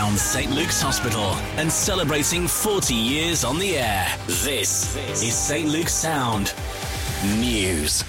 around St Luke's Hospital and celebrating 40 years on the air. This is St Luke's Sound News.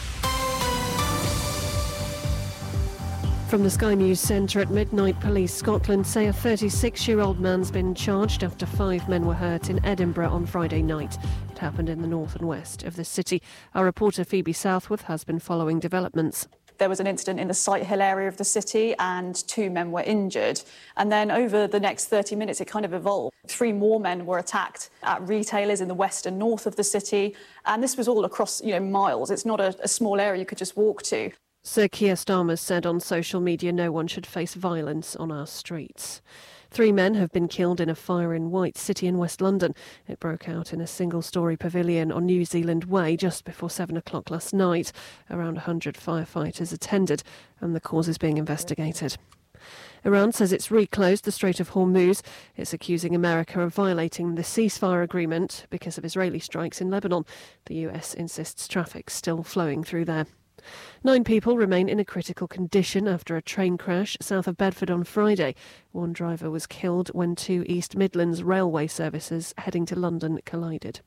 From the Sky News Centre at midnight, Police Scotland say a 36-year-old man's been charged after 5 men were hurt in Edinburgh on Friday night. It happened in the north and west of the city. Our reporter Phoebe Southworth has been following developments. There was an incident in the Sighthill area of the city and 2 men were injured. And then over the next 30 minutes, it kind of evolved. 3 more men were attacked at retailers in the west and north of the city. And this was all across, miles. It's not a small area you could just walk to. Sir Keir Starmer said on social media no one should face violence on our streets. 3 men have been killed in a fire in White City in West London. It broke out in a single-storey pavilion on New Zealand Way just before 7 o'clock last night. Around 100 firefighters attended and the cause is being investigated. Iran says it's reclosed the Strait of Hormuz. It's accusing America of violating the ceasefire agreement because of Israeli strikes in Lebanon. The US insists traffic's still flowing through there. 9 people remain in a critical condition after a train crash south of Bedford on Friday. One driver was killed when 2 East Midlands railway services heading to London collided.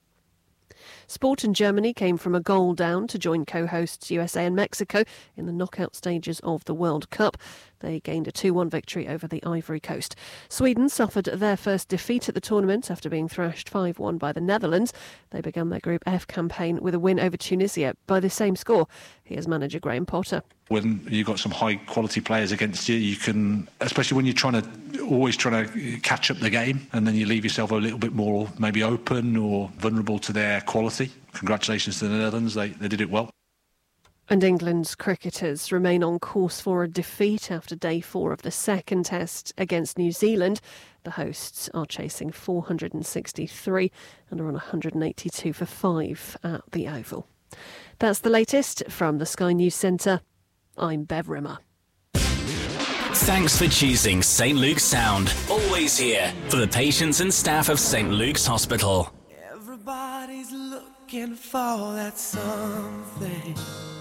Sport in Germany came from a goal down to join co-hosts USA and Mexico in the knockout stages of the World Cup. They gained a 2-1 victory over the Ivory Coast. Sweden suffered their first defeat at the tournament after being thrashed 5-1 by the Netherlands. They began their Group F campaign with a win over Tunisia by the same score. Here's manager Graham Potter. When you've got some high-quality players against you, you can, especially when you're always trying to catch up the game, and then you leave yourself a little bit more maybe open or vulnerable to their quality. Congratulations to the Netherlands, they did it well. And England's cricketers remain on course for a defeat after day 4 of the second test against New Zealand. The hosts are chasing 463 and are on 182 for 5 at the Oval. That's the latest from the Sky News Centre. I'm Bev Rimmer. Thanks for choosing St Luke's Sound. Always here for the patients and staff of St Luke's Hospital. Everybody's looking for that something.